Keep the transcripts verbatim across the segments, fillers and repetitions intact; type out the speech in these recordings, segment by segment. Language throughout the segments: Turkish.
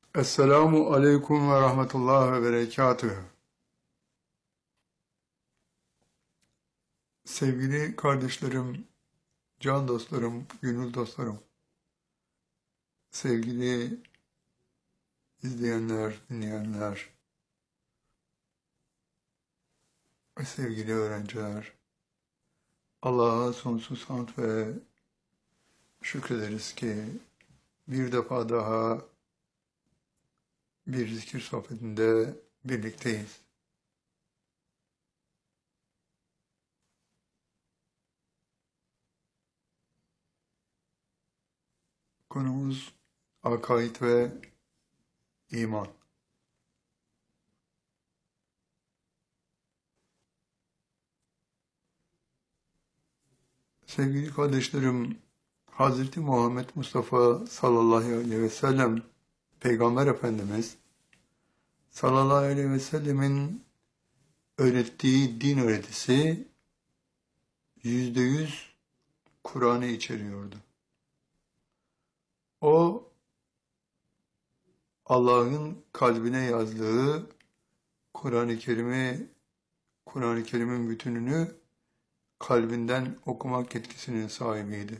Esselamu aleyküm ve rahmetullah ve berekatühü. Sevgili kardeşlerim, can dostlarım, gönül dostlarım, sevgili izleyenler, dinleyenler, ve sevgili öğrenciler, Allah'a sonsuz hamd ve şükrederiz ki bir defa daha bir zikir sohbetinde birlikteyiz. Konumuz akaid ve iman. Sevgili kardeşlerim, Hz. Muhammed Mustafa sallallahu aleyhi ve sellem Peygamber Efendimiz sallallahu aleyhi ve sellemin öğrettiği din öğretisi yüzde yüz Kur'an'ı içeriyordu. O Allah'ın kalbine yazdığı Kur'an-ı Kerim'i, Kur'an-ı Kerim'in bütününü kalbinden okumak yetkisinin sahibiydi.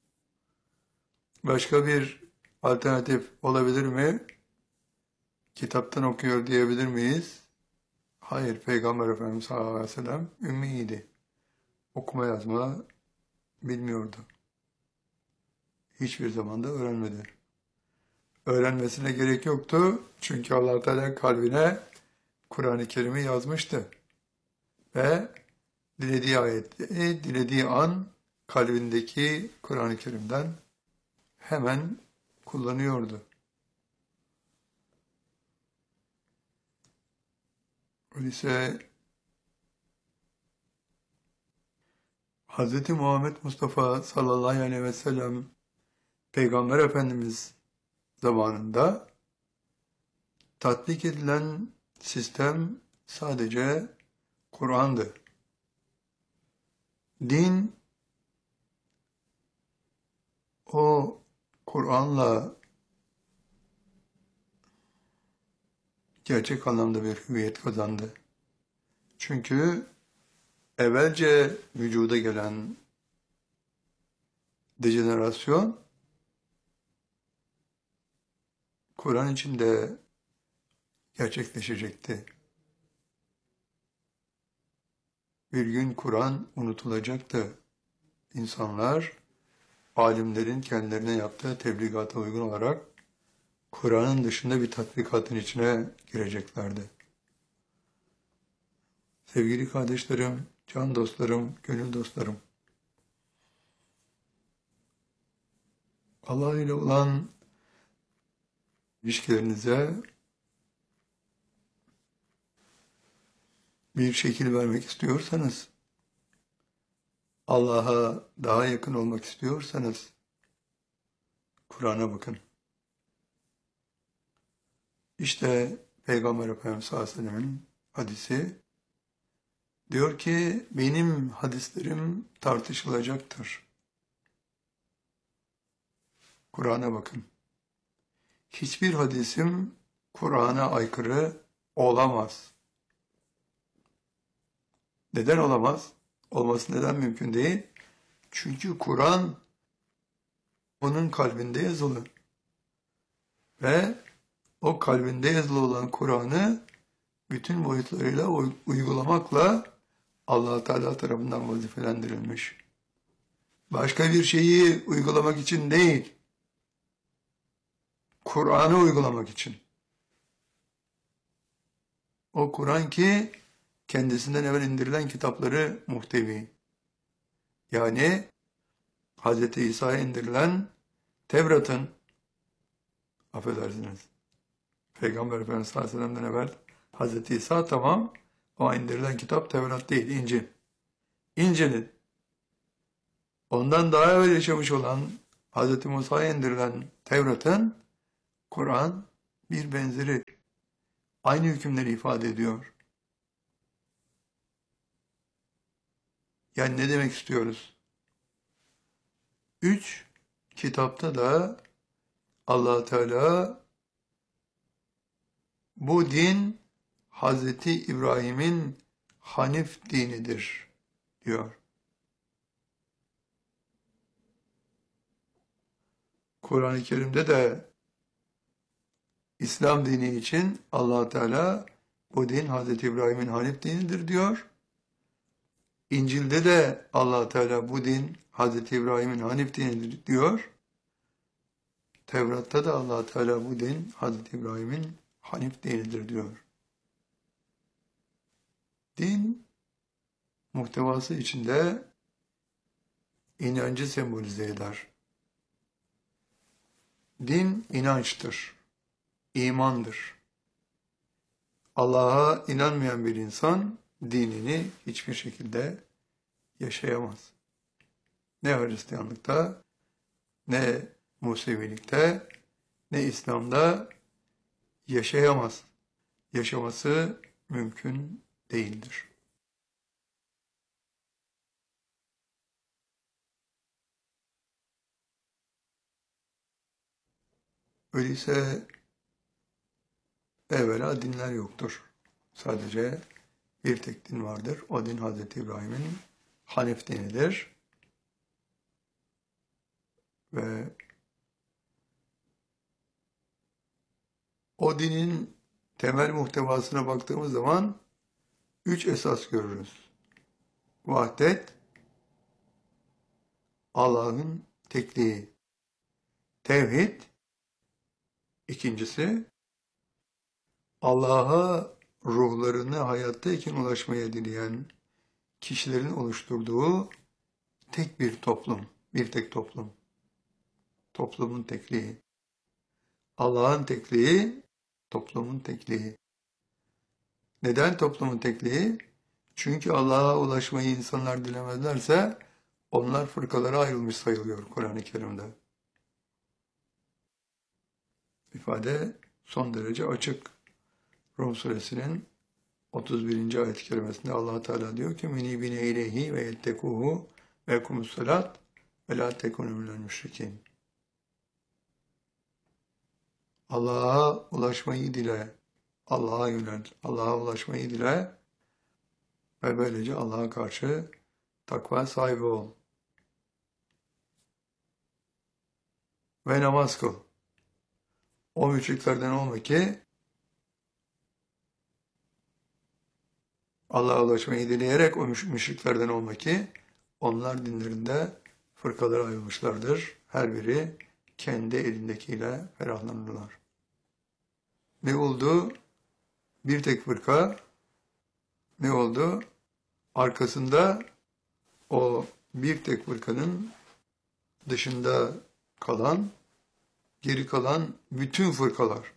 Başka bir alternatif olabilir mi? Kitaptan okuyor diyebilir miyiz? Hayır, Peygamber Efendimiz sallallahu aleyhi ve sellem ümmiydi. Okuma yazma bilmiyordu. Hiçbir zaman da öğrenmedi. Öğrenmesine gerek yoktu. Çünkü Allah Teala kalbine Kur'an-ı Kerim'i yazmıştı. Ve dilediği ayeti, dilediği an kalbindeki Kur'an-ı Kerim'den hemen kullanıyordu. Öyleyse Hz. Muhammed Mustafa sallallahu aleyhi ve sellem Peygamber Efendimiz zamanında tatbik edilen sistem sadece Kur'an'dı. Din o Kur'an'la gerçek anlamda bir hüviyet kazandı. Çünkü evvelce vücuda gelen dejenerasyon Kur'an içinde gerçekleşecekti. Bir gün Kur'an unutulacaktı. İnsanlar, alimlerin kendilerine yaptığı tebliğata uygun olarak Kur'an'ın dışında bir tatbikatın içine gireceklerdi. Sevgili kardeşlerim, can dostlarım, gönül dostlarım, Allah ile olan ilişkilerinize bir şekil vermek istiyorsanız, Allah'a daha yakın olmak istiyorsanız, Kur'an'a bakın. İşte Peygamber Efendimiz sallallahu aleyhi ve sellem'in hadisi, diyor ki, benim hadislerim tartışılacaktır. Kur'an'a bakın. Hiçbir hadisim Kur'an'a aykırı olamaz. Neden olamaz? Olması neden mümkün değil? Çünkü Kur'an onun kalbinde yazılı. Ve o kalbinde yazılı olan Kur'an'ı bütün boyutlarıyla uygulamakla Allah Teala tarafından vazifelendirilmiş. Başka bir şeyi uygulamak için değil, Kur'an'ı uygulamak için. O Kur'an ki kendisinden evvel indirilen kitapları muhtevi. Yani Hz. İsa'ya indirilen Tevrat'ın, affedersiniz, Peygamber Efendimiz sallallahu aleyhi ve sellem'den evvel Hz. İsa tamam, o indirilen kitap Tevrat değil, İncil. İncil'in ondan daha evvel yaşamış olan Hz. Musa'ya indirilen Tevrat'ın Kur'an bir benzeri, aynı hükümleri ifade ediyor. Yani ne demek istiyoruz? Üç kitapta da Allah Teala Bu din Hazreti İbrahim'in Hanif dinidir diyor. Kur'an-ı Kerim'de de İslam dini için Allah Teala bu din Hazreti İbrahim'in Hanif dinidir diyor. İncil'de de Allah Teala bu din Hazreti İbrahim'in Hanif dinidir diyor. Tevrat'ta da Allah Teala bu din Hazreti İbrahim'in Hanif dinidir diyor. Din muhtevası içinde inancı sembolize eder. Din inançtır, imandır. Allah'a inanmayan bir insan dinini hiçbir şekilde yaşayamaz. Ne Hristiyanlıkta, ne Musevilikte, ne İslam'da yaşayamaz. Yaşaması mümkün değildir. Öyleyse evvela dinler yoktur. Sadece bir tek din vardır. O din Hazreti İbrahim'in Hanif dinidir. Ve o dinin temel muhtevasına baktığımız zaman üç esas görürüz. Vahdet, Allah'ın tekliği. Tevhid, ikincisi Allah'a ruhlarını hayattayken ulaşmaya dileyen kişilerin oluşturduğu tek bir toplum, bir tek toplum. Toplumun tekliği. Allah'ın tekliği, toplumun tekliği. Neden toplumun tekliği? Çünkü Allah'a ulaşmayı insanlar dilemezlerse onlar fırkalara ayrılmış sayılıyor Kur'an-ı Kerim'de. İfade son derece açık. Rum suresinin otuz birinci ayet-i kerimesinde Allah Teala diyor ki "Minibine ileyhi ve yettekuhu ve yekumus salat ve la tekunu minel müşrikin." Allah'a ulaşmayı dile, Allah'a yönel, Allah'a ulaşmayı dile ve böylece Allah'a karşı takva sahibi ol. Ve namaz kıl. O müşriklerden olma ki Allah'a ulaşmayı dileyerek o müşriklerden olma ki onlar dinlerinde fırkalara ayrılmışlardır. Her biri kendi elindekiyle ferahlanırlar. Ne oldu? Bir tek fırka. Ne oldu? Arkasında o bir tek fırkanın dışında kalan, geri kalan bütün fırkalar.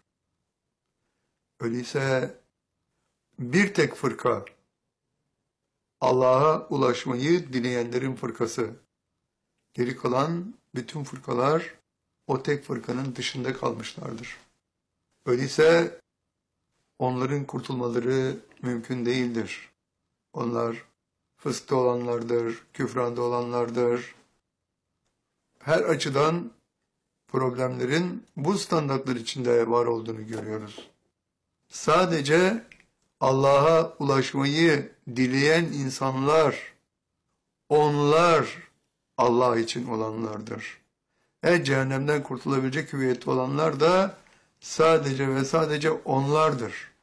Öyleyse bir tek fırka, Allah'a ulaşmayı dileyenlerin fırkası. Geri kalan bütün fırkalar o tek fırkanın dışında kalmışlardır. Öyleyse onların kurtulmaları mümkün değildir. Onlar fıskta olanlardır, küfranda olanlardır. Her açıdan problemlerin bu standartlar içinde var olduğunu görüyoruz. Sadece Allah'a ulaşmayı dileyen insanlar, onlar Allah için olanlardır. Ve cehennemden kurtulabilecek hüviyette olanlar da sadece ve sadece onlardır.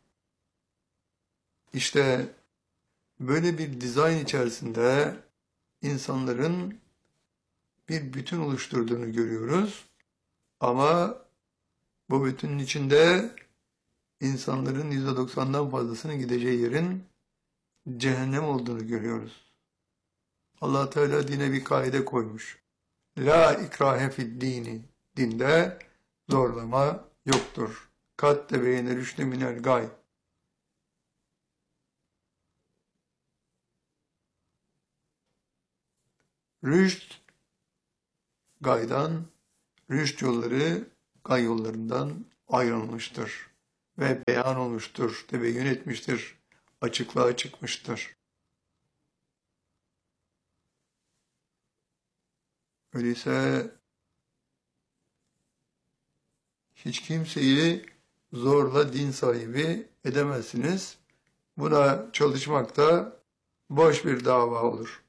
İşte böyle bir dizayn içerisinde insanların bir bütün oluşturduğunu görüyoruz. Ama bu bütünün içinde insanların yüzde doksandan fazlasının gideceği yerin cehennem olduğunu görüyoruz. Allah Teala dine bir kaide koymuş. La ikrahe fid dini. Dinde zorlama yoktur. Kat tebeyene rüştü minel gay. Rüşt, gaydan, rüşt yolları gay yollarından ayrılmıştır. Ve beyan olmuştur, tebeyyün etmiştir, açıklığa çıkmıştır. Öyleyse hiç kimseyi zorla din sahibi edemezsiniz. Buna çalışmak da boş bir dava olur.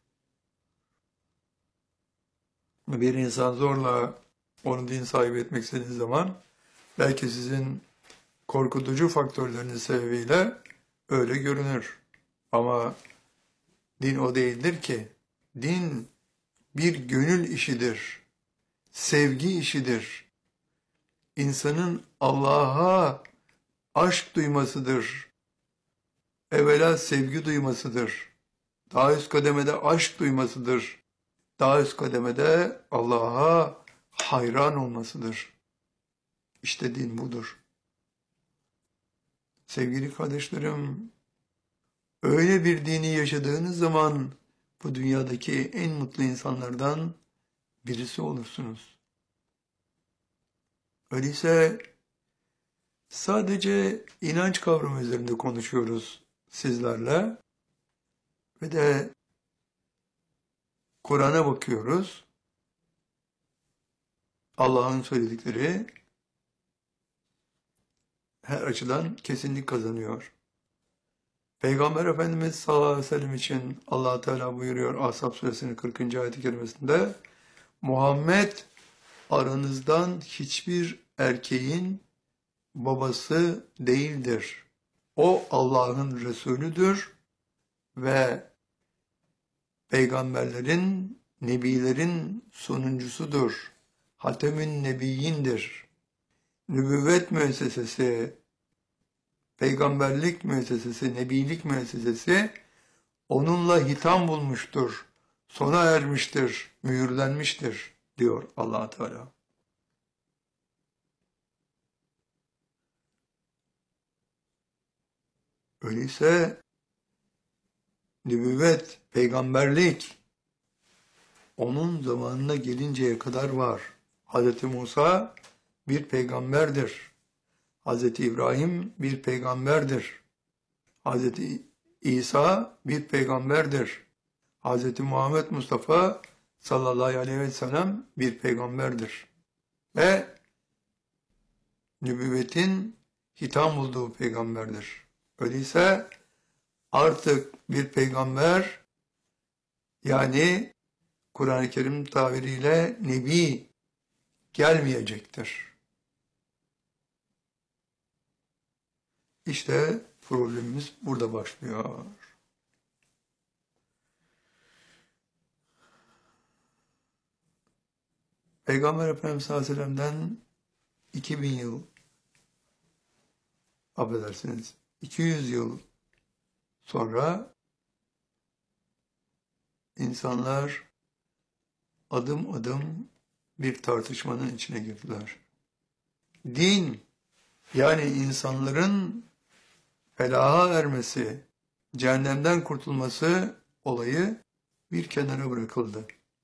Bir insan zorla onu din sahibi etmek istediğiniz zaman belki sizin korkutucu faktörleriniz sebebiyle öyle görünür. Ama din o değildir ki. Din bir gönül işidir. Sevgi işidir. İnsanın Allah'a aşk duymasıdır. Evvela sevgi duymasıdır. Daha üst kademede aşk duymasıdır. Daha üst kademede Allah'a hayran olmasıdır. İşte din budur. Sevgili kardeşlerim, öyle bir dini yaşadığınız zaman bu dünyadaki en mutlu insanlardan birisi olursunuz. Öyleyse sadece inanç kavramı üzerinde konuşuyoruz sizlerle ve de Kur'an'a bakıyoruz. Allah'ın söyledikleri her açıdan kesinlik kazanıyor. Peygamber Efendimiz sallallahu aleyhi ve sellem için Allah Teala buyuruyor Ahzab suresinin kırkıncı ayet-i kerimesinde, Muhammed aranızdan hiçbir erkeğin babası değildir. O Allah'ın Resulüdür ve peygamberlerin, nebilerin sonuncusudur. Hatemün Nebiyyindir. Nübüvvet müessesesi, peygamberlik müessesesi, nebilik müessesesi onunla hitam bulmuştur, sona ermiştir, mühürlenmiştir diyor Allah Teala. Öyleyse nübüvvet, peygamberlik onun zamanına gelinceye kadar var. Hz. Musa bir peygamberdir. Hz. İbrahim bir peygamberdir. Hz. İsa bir peygamberdir. Hz. Muhammed Mustafa sallallahu aleyhi ve sellem bir peygamberdir. Ve nübüvvetin hitam bulduğu peygamberdir. Öyleyse artık bir peygamber, yani Kur'an-ı Kerim tabiriyle nebi gelmeyecektir. İşte problemimiz burada başlıyor. Peygamber Efendimiz sallallahu aleyhi ve sellem'den iki bin yıl, affedersiniz, iki yüz yıl sonra insanlar adım adım bir tartışmanın içine girdiler. Din, yani insanların felaha ermesi, cehennemden kurtulması olayı bir kenara bırakıldı.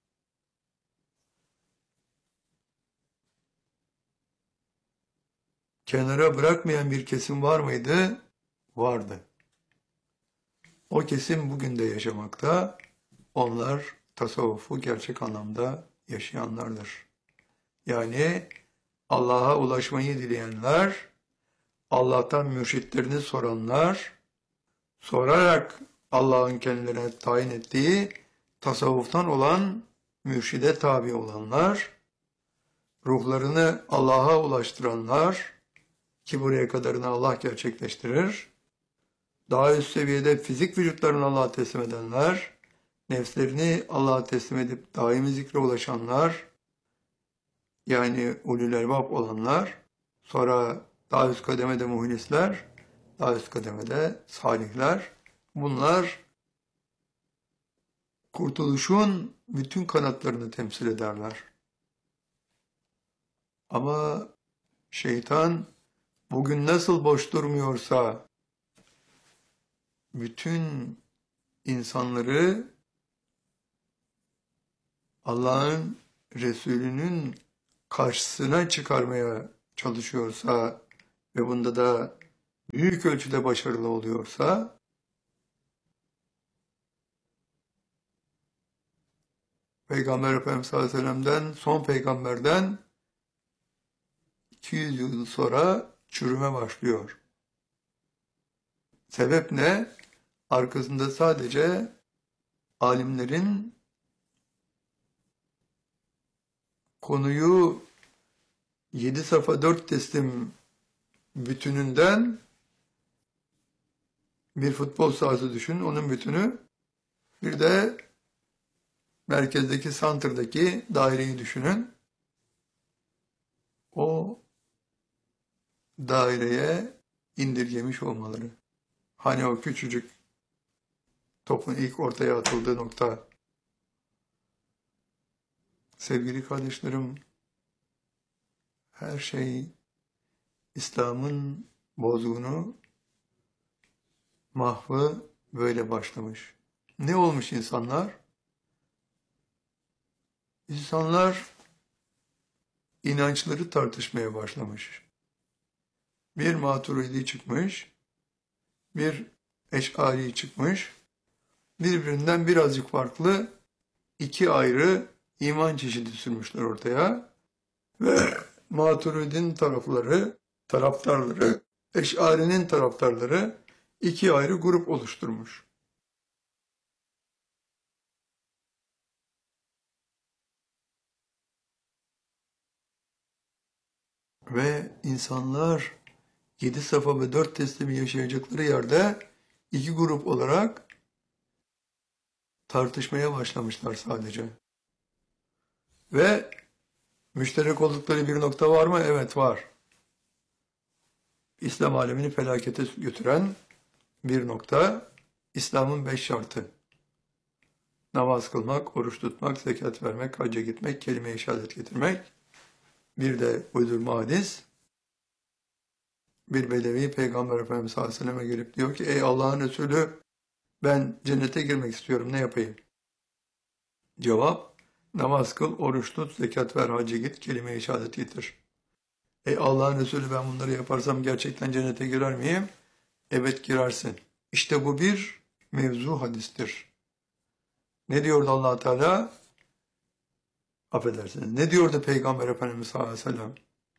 Kenara bırakmayan bir kesim var mıydı? Vardı. O kesim bugün de yaşamakta. Onlar tasavvufu gerçek anlamda yaşayanlardır. Yani Allah'a ulaşmayı dileyenler, Allah'tan mürşitlerini soranlar, sorarak Allah'ın kendilerine tayin ettiği tasavvuftan olan mürşide tabi olanlar, ruhlarını Allah'a ulaştıranlar, ki buraya kadarını Allah gerçekleştirir, daha üst seviyede fizik vücutlarını Allah'a teslim edenler, nefslerini Allah'a teslim edip daimi zikre ulaşanlar, yani ulul elbab olanlar, sonra daha üst kademede muhlisler, daha üst kademede salihler, bunlar kurtuluşun bütün kanatlarını temsil ederler. Ama şeytan bugün nasıl boş durmuyorsa, bütün insanları Allah'ın Resulü'nün karşısına çıkarmaya çalışıyorsa ve bunda da büyük ölçüde başarılı oluyorsa, Peygamber Efendimiz sallallahu aleyhi ve sellem'den, son peygamberden iki yüz yıl sonra çürüme başlıyor. Sebep ne? Arkasında sadece alimlerin konuyu yedi safa dört teslim bütününden bir futbol sahası düşün, onun bütünü. Bir de merkezdeki center'daki daireyi düşünün. O daireye indirgemiş olmaları. Hani o küçücük topun ilk ortaya atıldığı nokta. Sevgili kardeşlerim, her şey İslam'ın bozgunu, mahvı böyle başlamış. Ne olmuş insanlar? İnsanlar inançları tartışmaya başlamış. Bir Maturidi çıkmış, bir Eş'ari çıkmış, birbirinden birazcık farklı iki ayrı iman çeşidi sürmüşler ortaya ve Maturidi'nin tarafları, taraftarları, Eş'ari'nin taraftarları iki ayrı grup oluşturmuş. Ve insanlar yedi safa ve dört teslimi yaşayacakları yerde iki grup olarak tartışmaya başlamışlar sadece. Ve müşterek oldukları bir nokta var mı? Evet var. İslam alemini felakete götüren bir nokta, İslam'ın beş şartı. Namaz kılmak, oruç tutmak, zekat vermek, hacca gitmek, kelime-i şehadet getirmek. Bir de uydurma hadis. Bir bedevi Peygamber Efendimiz sallallahu aleyhi ve sellem'e gelip diyor ki, ey Allah'ın Resulü, ben cennete girmek istiyorum, ne yapayım? Cevap, namaz kıl, oruç tut, zekat ver, hacca git, kelime-i şehadet getir. Ey Allah'ın Resulü, ben bunları yaparsam gerçekten cennete girer miyim? Evet, girersin. İşte bu bir mevzu hadistir. Ne diyordu Allah Teala? Affedersiniz. Ne diyordu Peygamber Efendimiz sallallahu aleyhi ve sellem?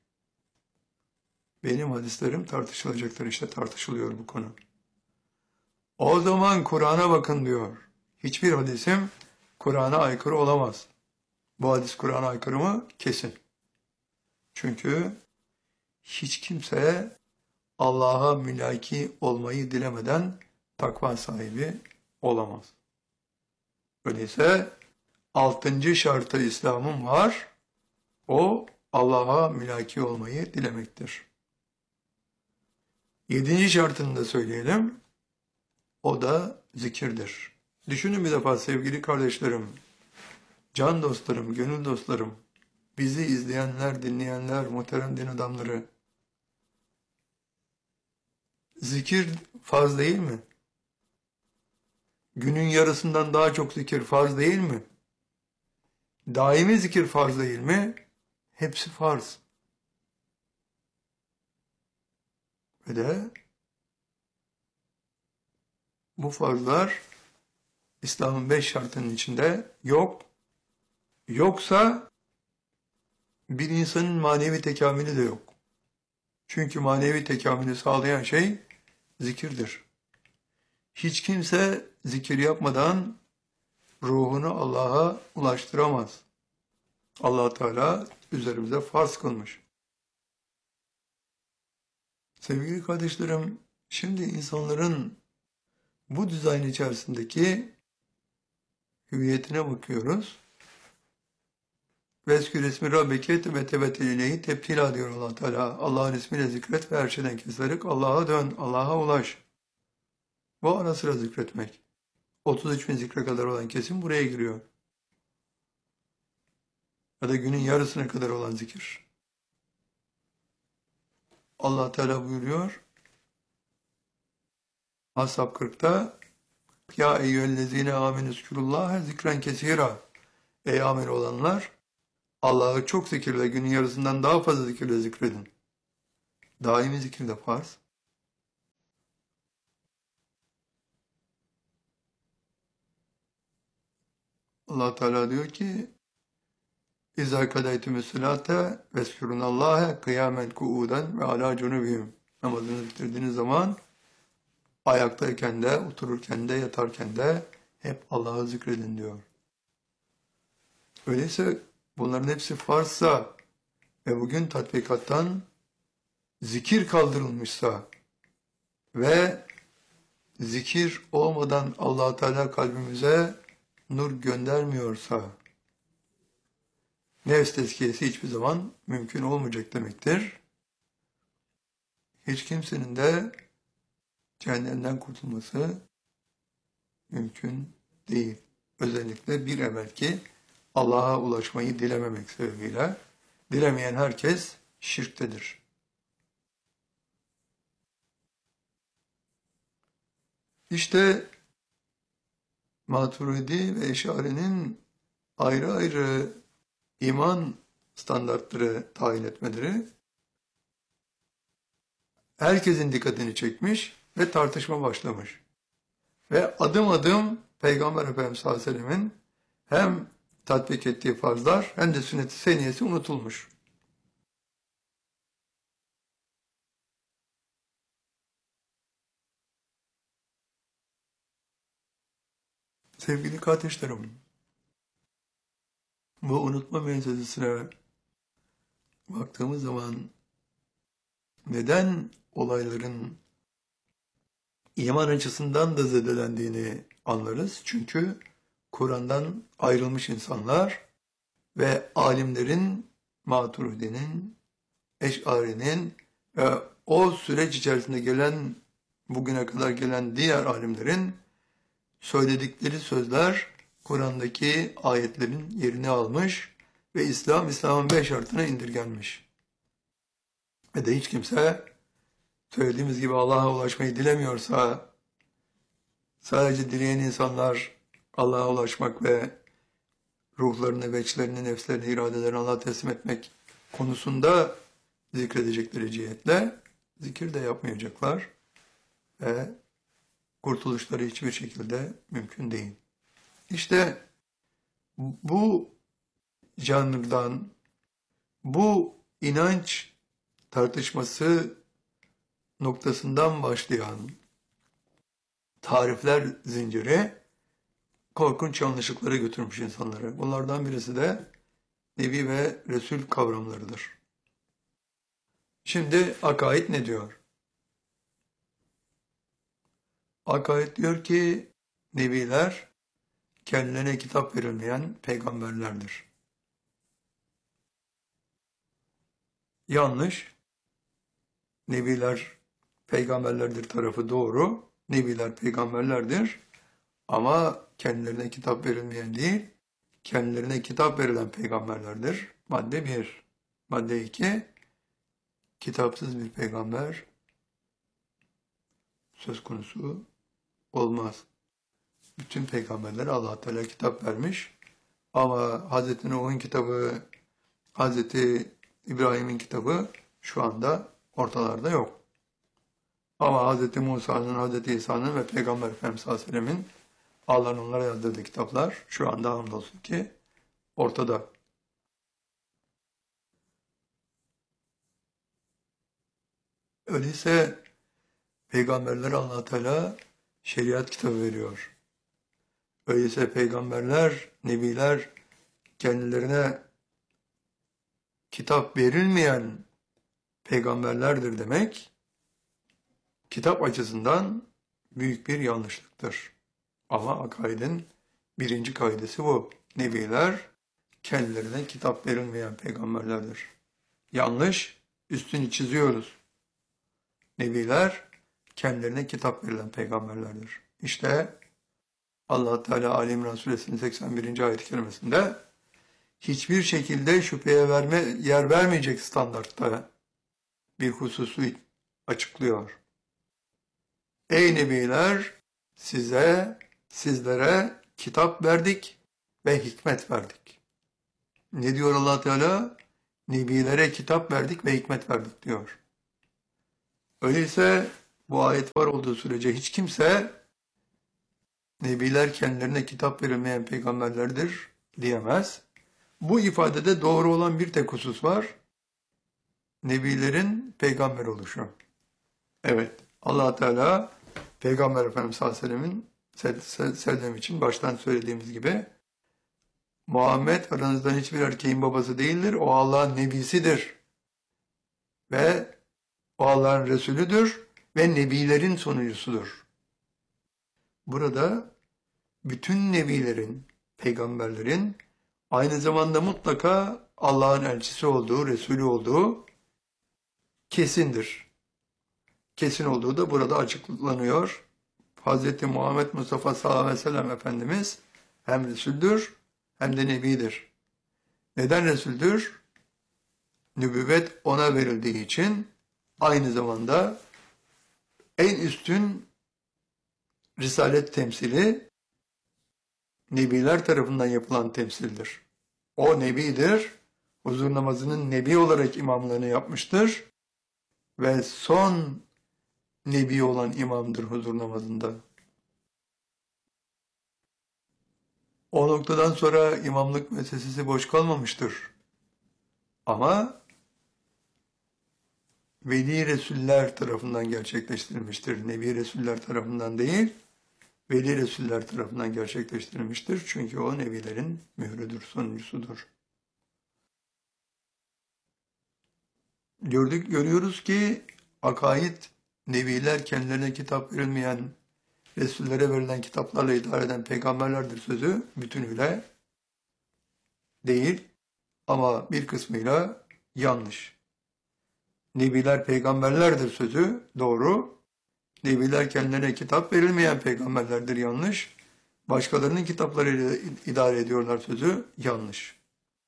Benim hadislerim tartışılacaktır. İşte tartışılıyor bu konu. O zaman Kur'an'a bakın diyor. Hiçbir hadisim Kur'an'a aykırı olamaz. Bu hadis Kur'an'a aykırı mı? Kesin. Çünkü hiç kimse Allah'a mülaki olmayı dilemeden takva sahibi olamaz. Öyleyse altıncı şartı İslam'ın var. O Allah'a mülaki olmayı dilemektir. Yedinci şartını da söyleyelim. O da zikirdir. Düşünün bir defa sevgili kardeşlerim, can dostlarım, gönül dostlarım, bizi izleyenler, dinleyenler, muhterem din adamları. Zikir farz değil mi? Günün yarısından daha çok zikir farz değil mi? Daimi zikir farz değil mi? Hepsi farz. Ve de bu farzlar İslam'ın beş şartının içinde yok. Yoksa bir insanın manevi tekamülü de yok. Çünkü manevi tekamülü sağlayan şey zikirdir. Hiç kimse zikir yapmadan ruhunu Allah'a ulaştıramaz. Allah Teala üzerimize farz kılmış. Sevgili kardeşlerim, şimdi insanların bu dizayn içerisindeki hüviyetine bakıyoruz. Veskür ismi Rabbike ve tevettül ileyhi tebtila diyor Allah Teala. Allah'ın ismiyle zikret ve her şeyden keserek Allah'a dön, Allah'a ulaş. Bu ara sıra zikretmek. otuz üç bin zikre kadar olan kesim buraya giriyor. Ya da günün yarısına kadar olan zikir. Allah Teala buyuruyor. Ashab kırkta ya eyyühellezine amenüskürullâhe zikren kesira. Ey amel olanlar, Allah'ı çok zikirle, günün yarısından daha fazla zikirle zikredin. Daimi zikir de farz. Allah Teala diyor ki İzâ kadaytümüs salâte vezkurunallâhe kıyamen kuûden ve alâ cunubihim. Namazınızı bitirdiğiniz zaman ayaktayken de, otururken de, yatarken de hep Allah'ı zikredin diyor. Öyleyse bunların hepsi farzsa ve bugün tatbikattan zikir kaldırılmışsa ve zikir olmadan Allah Teala kalbimize nur göndermiyorsa nefs tezkiyesi hiçbir zaman mümkün olmayacak demektir. Hiç kimsenin de cehennemden kurtulması mümkün değil. Özellikle bir evvelki Allah'a ulaşmayı dilememek sebebiyle dilemeyen herkes şirktedir. İşte Maturidi ve Eşari'nin ayrı ayrı iman standartları tayin etmeleri herkesin dikkatini çekmiş ve tartışma başlamış. Ve adım adım Peygamber Efendimiz sallallahu aleyhi ve sellemin hem tatbik ettiği farzlar hem de sünnet-i seniyesi unutulmuş. Sevgili kardeşlerim, bu unutma meselesine baktığımız zaman neden olayların iman açısından da zedelendiğini anlarız. Çünkü Kur'an'dan ayrılmış insanlar ve alimlerin, Maturidi'nin, Eş'ari'nin ve o süreç içerisinde gelen, bugüne kadar gelen diğer alimlerin söyledikleri sözler Kur'an'daki ayetlerin yerini almış ve İslam, İslam'ın beş şartına indirgenmiş. Ve de hiç kimse söylediğimiz gibi Allah'a ulaşmayı dilemiyorsa, sadece dileyen insanlar Allah'a ulaşmak ve ruhlarını, veçlerini, nefslerini, iradelerini Allah'a teslim etmek konusunda zikredecekleri cihetle zikir de yapmayacaklar ve kurtuluşları hiçbir şekilde mümkün değil. İşte bu canlıdan, bu inanç tartışması noktasından başlayan tarifler zinciri korkunç yanlışlıklara götürmüş insanları. Bunlardan birisi de Nebi ve Resul kavramlarıdır. Şimdi akaid ne diyor? Akaid diyor ki Nebiler kendilerine kitap verilmeyen peygamberlerdir. Yanlış. Nebiler peygamberlerdir tarafı doğru. Nebiler peygamberlerdir. Ama kendilerine kitap verilmeyen değil, kendilerine kitap verilen peygamberlerdir. Madde bir. Madde iki. Kitapsız bir peygamber söz konusu olmaz. Bütün peygamberlere Allah Teala kitap vermiş. Ama Hazreti Nuh'un kitabı, Hazreti İbrahim'in kitabı şu anda ortalarda yok. Ama Hazreti Musa'nın, Hazreti İsa'nın ve Peygamber Efendimiz sallallahu aleyhi ve sellemin Allah'ın onlara yazdırdığı kitaplar şu anda hamdolsun ki ortada. Öyleyse peygamberlere Allah Teala şeriat kitabı veriyor. Öyleyse peygamberler, nebiler kendilerine kitap verilmeyen peygamberlerdir demek, kitap açısından büyük bir yanlışlıktır. Ama akaidin birinci kaidesi bu. Nebiler kendilerine kitap verilmeyen peygamberlerdir. Yanlış, üstünü çiziyoruz. Nebiler kendilerine kitap verilen peygamberlerdir. İşte Allah Teala Ali İmran Suresinin seksen birinci ayet-i kerimesinde hiçbir şekilde şüpheye verme, yer vermeyecek standartta bir hususu açıklıyor. Ey Nebiler, size, sizlere kitap verdik ve hikmet verdik. Ne diyor Allah Teala? Nebilere kitap verdik ve hikmet verdik diyor. Öyleyse bu ayet var olduğu sürece hiç kimse Nebiler kendilerine kitap verilmeyen peygamberlerdir diyemez. Bu ifadede doğru olan bir tek husus var. Nebilerin peygamber oluşu. Evet, Allah Teala Peygamber Efendimiz sallallahu aleyhi ve sellem'in sellem için baştan söylediğimiz gibi Muhammed aranızdan hiçbir erkeğin babası değildir. O Allah'ın nebisidir. Ve o Allah'ın Resulüdür ve nebilerin sonuncusudur. Burada bütün nebilerin, peygamberlerin aynı zamanda mutlaka Allah'ın elçisi olduğu, Resulü olduğu kesindir. Kesin olduğu da burada açıklanıyor. Hz. Muhammed Mustafa sallallahu aleyhi ve sellem Efendimiz hem Resul'dür hem de Nebidir. Neden Resul'dür? Nübüvvet ona verildiği için aynı zamanda en üstün risalet temsili Nebiler tarafından yapılan temsildir. O Nebidir, huzur namazının Nebi olarak imamlığını yapmıştır ve son Nebi olan imamdır huzur namazında. O noktadan sonra imamlık meselesi boş kalmamıştır. Ama Veli Resuller tarafından gerçekleştirilmiştir. Nebi Resuller tarafından değil, Veli Resuller tarafından gerçekleştirilmiştir. Çünkü o Nebilerin mührüdür, sonuncusudur. Gördük, görüyoruz ki akaid, Nebiler kendilerine kitap verilmeyen, Resullere verilen kitaplarla idare eden peygamberlerdir sözü bütünüyle değil ama bir kısmıyla yanlış. Nebiler peygamberlerdir sözü doğru. Nebiler kendilerine kitap verilmeyen peygamberlerdir yanlış. Başkalarının kitaplarıyla idare ediyorlar sözü yanlış.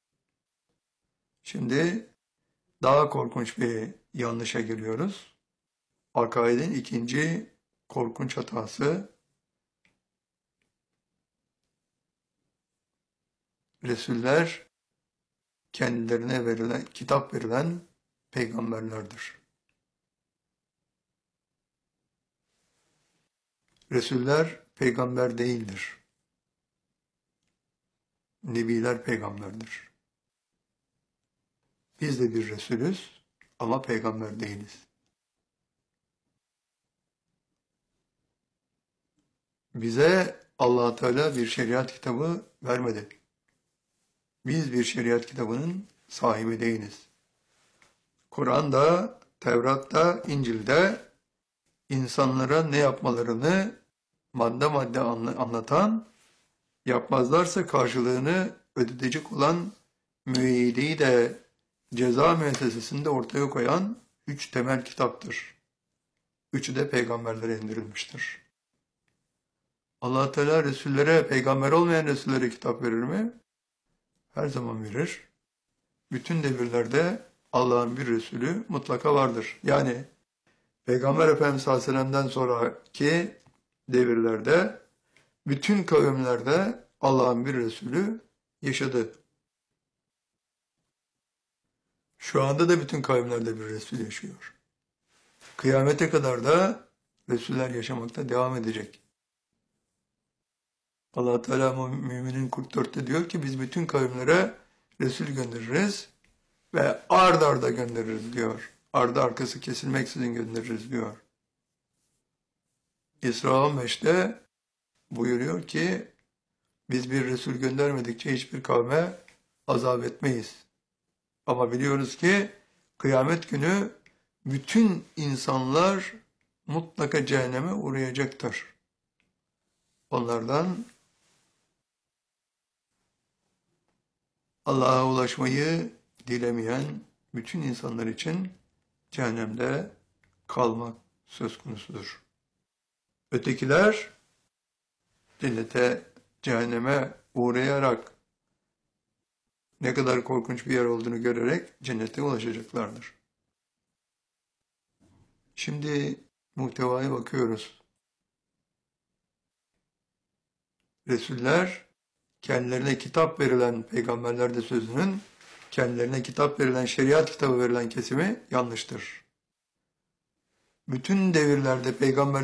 Şimdi daha korkunç bir yanlışa giriyoruz. Akaidin ikinci korkunç hatası, Resuller kendilerine verilen, kitap verilen peygamberlerdir. Resuller peygamber değildir. Nebiler peygamberdir. Biz de bir Resulüz ama peygamber değiliz. Bize Allah Teala bir şeriat kitabı vermedi. Biz bir şeriat kitabının sahibi değiliz. Kur'an'da, Tevrat'ta, İncil'de insanlara ne yapmalarını madde madde anlatan, yapmazlarsa karşılığını ödetecek olan müeyyideyi de ceza müessesesinde ortaya koyan üç temel kitaptır. Üçü de peygamberlere indirilmiştir. Allah Teala Resullere, peygamber olmayan Resullere kitap verir mi? Her zaman verir. Bütün devirlerde Allah'ın bir Resulü mutlaka vardır. Yani Peygamber Efendimiz sallallahu aleyhi ve sellem'den sonraki devirlerde bütün kavimlerde Allah'ın bir Resulü yaşadı. Şu anda da bütün kavimlerde bir Resul yaşıyor. Kıyamete kadar da Resuller yaşamakta devam edecek. Allah Teala Müminin kırk dörtte diyor ki biz bütün kavimlere Resul göndeririz ve ard arda göndeririz diyor. Ardı arkası kesilmeksizin göndeririz diyor. İsra on beşte buyuruyor ki biz bir Resul göndermedikçe hiçbir kavme azap etmeyiz. Ama biliyoruz ki kıyamet günü bütün insanlar mutlaka cehenneme uğrayacaktır. Onlardan Allah'a ulaşmayı dilemeyen bütün insanlar için cehennemde kalmak söz konusudur. Ötekiler cennete, cehenneme uğrayarak ne kadar korkunç bir yer olduğunu görerek cennete ulaşacaklardır. Şimdi muhtevaya bakıyoruz. Resuller kendilerine kitap verilen peygamberler de sözünün kendilerine kitap verilen, şeriat kitabı verilen kesimi yanlıştır. Bütün devirlerde peygamber